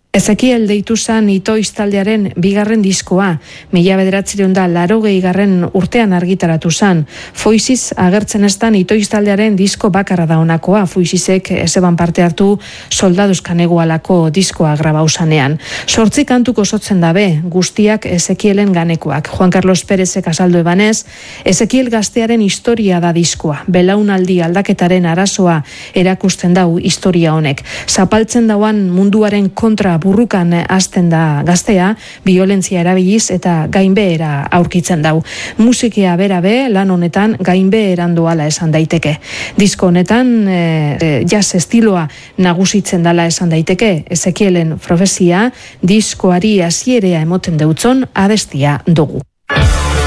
Ezekiel deitu zan Itoiz taldearen bigarren diskoa, 1980 urtean argitaratu zan. Foiziz agertzen estan Itoiz taldearen disko bakarra da honakoa, Foizizek ezeban parte hartu Soldaduzkan egualako diskoa grabauzanean. 8 kantuk osotzen dabe, guztiak Ezekielen ganekoak. Juan Carlos Pérezek azaldu ebanez, Ezekiel gaztearen historia da diskoa. Belaunaldi aldaketaren arazoa erakusten dau historia honek. Zapaltzen dauan munduaren kontra burrukan hasten da gaztea, violentzia erabiliz eta gainbehera aurkitzen dau. Musikia berabe lan honetan gainbeheran doala esan daiteke. Disko honetan jazz estiloa nagusitzen dala esan daiteke. Ezekielen profezia diskoari hasierea emoten deutzon abestia dugu.